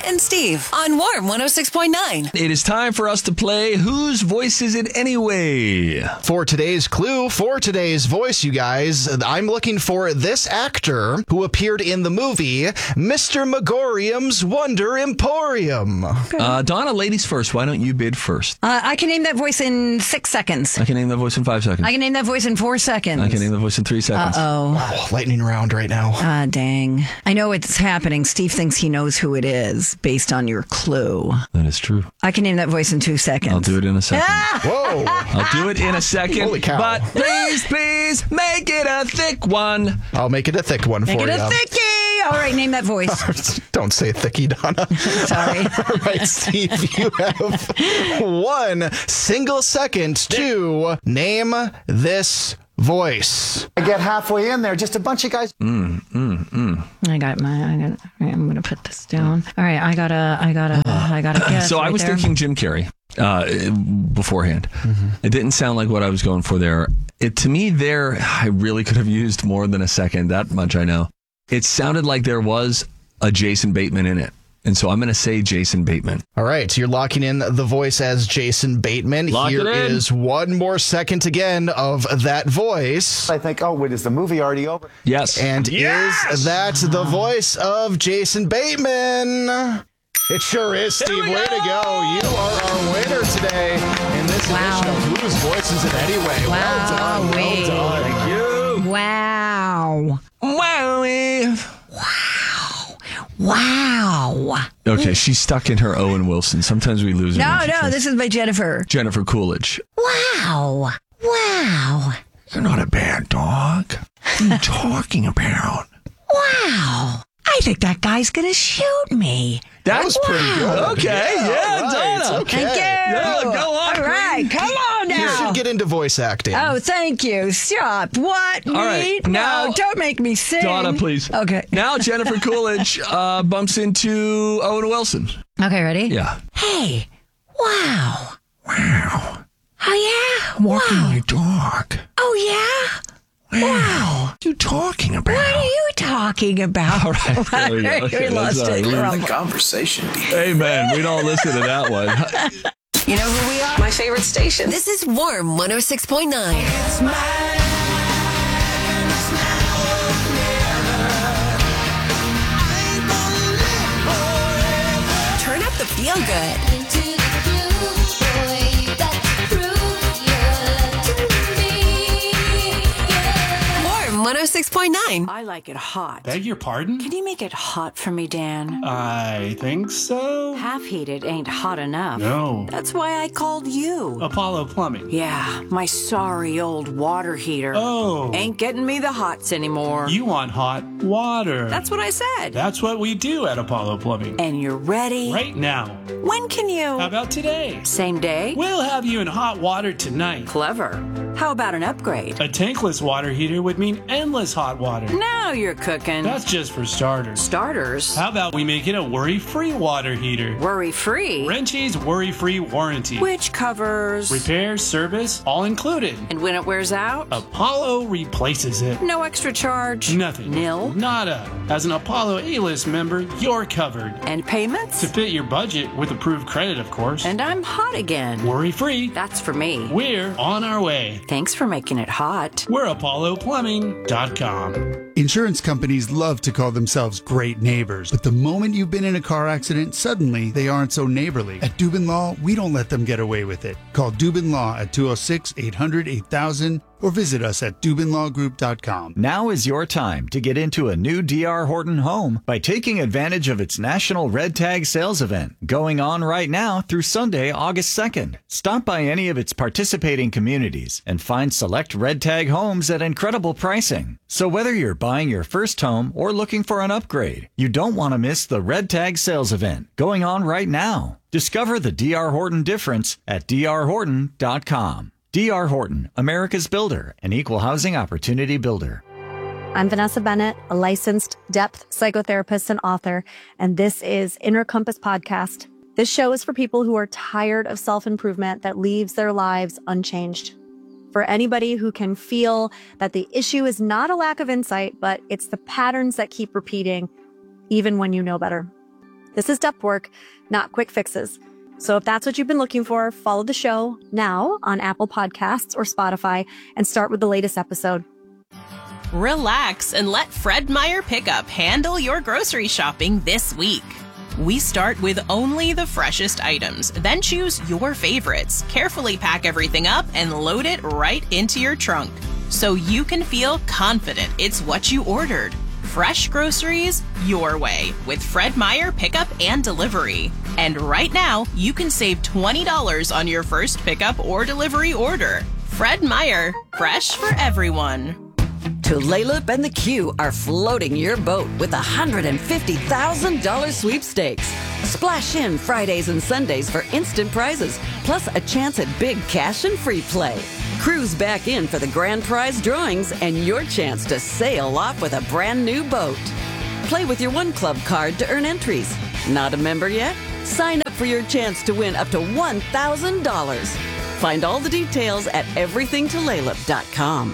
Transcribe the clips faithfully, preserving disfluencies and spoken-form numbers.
and Steve on Warm one oh six point nine. It is time for us to play Whose Voice Is It Anyway? For today's clue, for today's voice, you guys, I'm looking for this actor who appeared in the movie Mister Megorium's Wonder Emporium. Uh, Donna, ladies first. Why don't you bid first? Uh, I can name that voice in six seconds. I can name that voice in five seconds. I can name that voice in four seconds. I can name the voice in three seconds. Uh-oh. Oh, lightning round right now. Ah, dang. I know it's happening. Steve thinks he knows who it is based on your clue. That is true. I can name that voice in two seconds. I'll do it in a second. Ah! Whoa. I'll do it in a second. Holy cow. But please, please, make it a thick one. I'll make it a thick one Make for it you. a thickie. All right, name that voice. Don't say thicky, Donna. Sorry. All right, Steve, you have one single second to name this voice. I get halfway in there, just a bunch of guys. Mm, mm, mm. I got my. I got. All right, I'm gonna put this down. All right, I gotta. I gotta. I gotta guess. So right I was there. thinking Jim Carrey uh, beforehand. Mm-hmm. It didn't sound like what I was going for there. It to me there, I really could have used more than a second. That much I know. It sounded like there was a Jason Bateman in it. And so I'm going to say Jason Bateman. All right, so you're locking in the voice as Jason Bateman. Lock Here it in. is one more second again of that voice. I think, oh, wait, is the movie already over? Yes. And Yes! is that the voice of Jason Bateman? It sure is, Steve. we Way go! to go. You are our winner today in this Wow. edition of Whose Voice Is It Anyway? Well done. Wowee. Well done. Thank you. Wow. Wowie. Wow. Okay, she's stuck in her Owen Wilson. Sometimes we lose her. No, when she no, says- this is by Jennifer. Jennifer Coolidge. Wow. Wow. You're not a bad dog. What are you talking about? Wow. I think that guy's going to shoot me. That was pretty good. Okay, yeah, all right, Donna. okay. Thank you. Yeah, go on, All right, come on You now. should get into voice acting. Oh, thank you. Stop. What? All right, Me? now- No, don't make me sing. Donna, please. Okay. Now Jennifer Coolidge uh, bumps into Owen Wilson. Okay, ready? Yeah. Hey. Wow. Wow. Oh, yeah? Walking Wow. my dog. Oh, yeah? Wow. What are you talking about? What are you talking about? All right, there we go. Okay, we lost that's it. all right. We're on- Conversation. Hey, man, we don't listen to that one. You know who we are? My favorite station. This is Warm one oh six point nine. Turn up the feel good. Warm one oh six point nine. I like it hot. Beg your pardon? Can you make it hot for me, Dan? I think so. Half heated ain't hot enough. No. That's why I called you. Apollo Plumbing. Yeah, my sorry old water heater. Oh. Ain't getting me the hots anymore. You want hot water. That's what I said. That's what we do at Apollo Plumbing. And you're ready? Right now. When can you? How about today? Same day? We'll have you in hot water tonight. Clever. How about an upgrade? A tankless water heater would mean endless hot water. Now you're cooking. That's just for starters. Starters. How about we make it a worry-free water heater? Worry-free. Wrenchie's worry-free warranty. Which covers... Repair, service, all included. And when it wears out? Apollo replaces it. No extra charge? Nothing. Nil? Nada. As an Apollo A-list member, you're covered. And payments? To fit your budget with approved credit, of course. And I'm hot again. Worry-free. That's for me. We're on our way. Thanks for making it hot. We're Apollo Plumbing dot com. Insurance companies love to call themselves great neighbors, but the moment you've been in a car accident, suddenly they aren't so neighborly. At Dubin Law, we don't let them get away with it. Call Dubin Law at two oh six, eight hundred, eight thousand or visit us at Dubin Law Group dot com. Now is your time to get into a new D R. Horton home by taking advantage of its National Red Tag Sales Event, going on right now through Sunday, August second. Stop by any of its participating communities and find select Red Tag homes at incredible pricing. So whether you're buying your first home or looking for an upgrade, you don't want to miss the Red Tag Sales Event, going on right now. Discover the D R. Horton difference at D R Horton dot com. D R. Horton, America's builder and equal housing opportunity builder. I'm Vanessa Bennett, a licensed depth psychotherapist and author, and this is Inner Compass Podcast. This show is for people who are tired of self-improvement that leaves their lives unchanged. For anybody who can feel that the issue is not a lack of insight, but it's the patterns that keep repeating, even when you know better. This is depth work, not quick fixes. So if that's what you've been looking for, follow the show now on Apple Podcasts or Spotify and start with the latest episode. Relax and let Fred Meyer Pickup handle your grocery shopping this week. We start with only the freshest items, then choose your favorites, carefully pack everything up, and load it right into your trunk so you can feel confident it's what you ordered. Fresh groceries your way with Fred Meyer Pickup and Delivery. And right now, you can save twenty dollars on your first pickup or delivery order. Fred Meyer, fresh for everyone. Tulalip and the Q are floating your boat with a one hundred fifty thousand dollars sweepstakes. Splash in Fridays and Sundays for instant prizes, plus a chance at big cash and free play. Cruise back in for the grand prize drawings and your chance to sail off with a brand new boat. Play with your One Club card to earn entries. Not a member yet? Sign up for your chance to win up to one thousand dollars. Find all the details at everything tulalip dot com.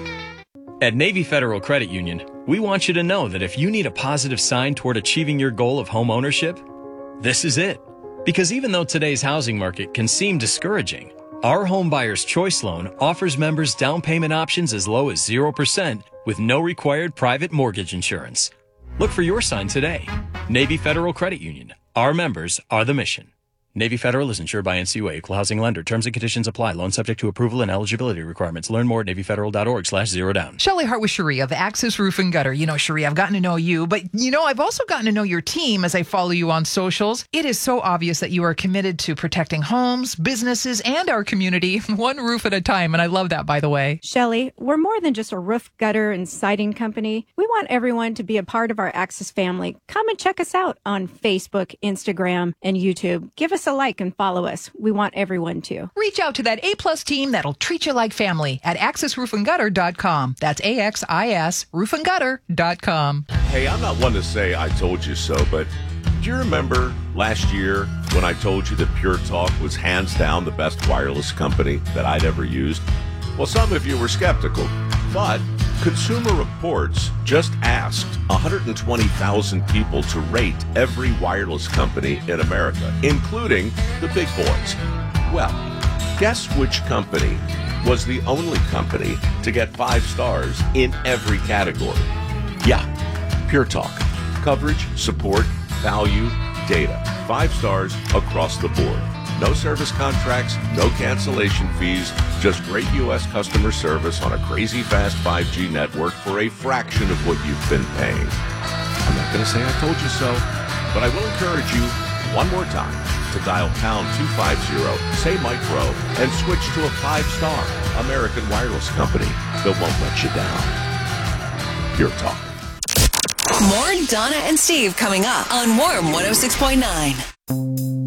At Navy Federal Credit Union, we want you to know that if you need a positive sign toward achieving your goal of home ownership, this is it. Because even though today's housing market can seem discouraging, our Home Buyer's Choice Loan offers members down payment options as low as zero percent with no required private mortgage insurance. Look for your sign today. Navy Federal Credit Union. Our members are the mission. Navy Federal is insured by N C U A, equal housing lender. Terms and conditions apply. Loan subject to approval and eligibility requirements. Learn more at navy federal dot org slash zero down. Shelley Hart with Cherie of Access Roof and Gutter. You know, Cherie, I've gotten to know you, but you know, I've also gotten to know your team as I follow you on socials. It is so obvious that you are committed to protecting homes, businesses, and our community, one roof at a time. And I love that, by the way. Shelley, we're more than just a roof, gutter, and siding company. We want everyone to be a part of our Access family. Come and check us out on Facebook, Instagram, and YouTube. Give us a like and follow us. We want everyone to. Reach out to that A-plus team that'll treat you like family at access roof and gutter dot com. That's A X I S roof and gutter dot com. Hey, I'm not one to say I told you so, but do you remember last year when I told you that Pure Talk was hands down the best wireless company that I'd ever used? Well, some of you were skeptical, but Consumer Reports just asked one hundred twenty thousand people to rate every wireless company in America, including the big boys. Well, guess which company was the only company to get five stars in every category? Yeah, Pure Talk. Coverage, support, value, data. Five stars across the board. No service contracts, no cancellation fees, just great U S customer service on a crazy fast five G network for a fraction of what you've been paying. I'm not going to say I told you so, but I will encourage you one more time to dial pound two fifty, say Mike Rowe, and switch to a five-star American wireless company that won't let you down. Pure Talk. More Donna and Steve coming up on Warm one oh six point nine.